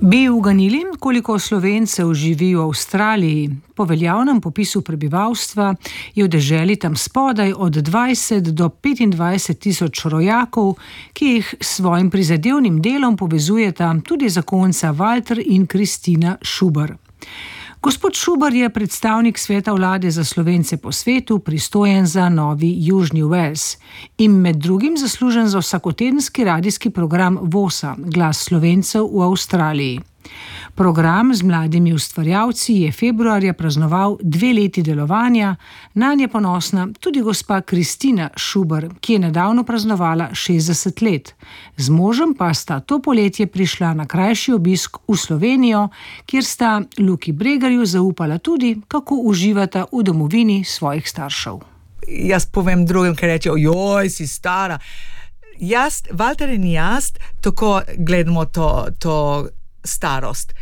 Bi uganili, koliko Slovencev živi v Avstraliji? Po veljavnem popisu prebivalstva je v deželi tam spodaj od 20 do 25 tisoč rojakov, ki jih s svojim prizadevnim delom povezujeta tudi zakonca Walter in Kristina Šuber. Gospod Šuber je predstavnik sveta vlade za Slovence po svetu, pristojen za Novi Južni Wales in med drugim zaslužen za vsakotedenski radijski program VOSA, Glas Slovencev v Avstraliji. Program z mladimi ustvarjalci je februarja praznoval 2 leti delovanja, nanj je ponosna tudi gospa Kristina Šuber, ki je nedavno praznovala 60 let. Z možem pa sta to poletje prišla na krajši obisk v Slovenijo, kjer sta Luki Bregarju zaupala tudi, kako uživata v domovini svojih staršev. Jaz povem drugim, ki rečejo, joj, si stara. Walter in jaz tako gledamo to starost.